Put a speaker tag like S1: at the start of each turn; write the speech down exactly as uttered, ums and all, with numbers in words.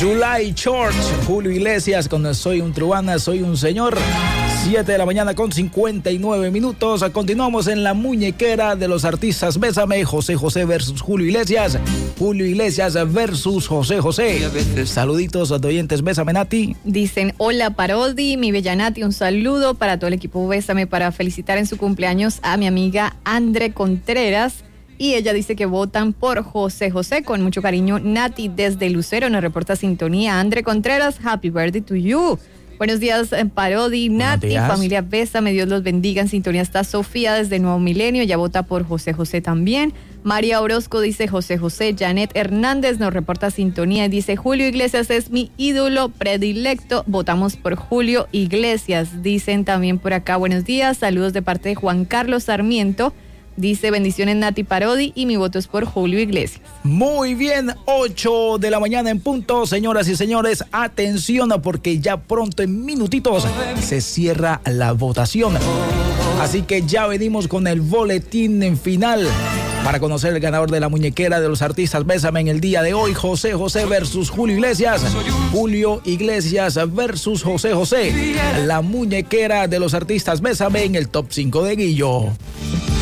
S1: July Church, Julio Iglesias con Soy un Truana, Soy un Señor. siete de la mañana con cincuenta y nueve minutos. Continuamos en la muñequera de los artistas Bésame. José José versus Julio Iglesias. Julio Iglesias versus José José. Saluditos a oyentes. Bésame, Nati.
S2: Dicen, hola Parodi, mi bella Nati, un saludo para todo el equipo Bésame para felicitar en su cumpleaños a mi amiga Andre Contreras. Y ella dice que votan por José José. Con mucho cariño, Nati desde Lucero nos reporta sintonía. Andre Contreras, happy birthday to you. Buenos días, Parodi, Nati, días. Familia Bésame, Dios los bendiga. En sintonía está Sofía desde Nuevo Milenio, ya vota por José José también. María Orozco dice José José. Janet Hernández nos reporta sintonía y dice Julio Iglesias es mi ídolo predilecto, votamos por Julio Iglesias. Dicen también por acá, buenos días, saludos de parte de Juan Carlos Sarmiento. Dice, bendiciones Nati Parodi y mi voto es por Julio Iglesias.
S1: Muy bien, ocho de la mañana en punto, señoras y señores, atención porque ya pronto en minutitos se cierra la votación. Así que ya venimos con el boletín en final para conocer el ganador de la muñequera de los artistas Bésame en el día de hoy. José José versus Julio Iglesias. Julio Iglesias versus José José. La muñequera de los artistas Bésame en el top cinco de Guillo.